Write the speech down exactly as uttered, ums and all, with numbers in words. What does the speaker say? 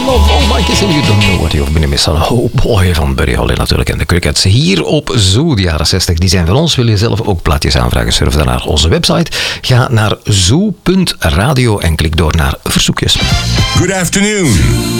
Oh, Mike is in You Don't Know What You've Been Missing. Oh boy, van Buddy Holly natuurlijk. En de Crickets hier op Zoo, de jaren zestig. Die zijn van ons. Wil je zelf ook plaatjes aanvragen? Surf dan naar onze website. Ga naar zoo punt radio en klik door naar verzoekjes. Good afternoon.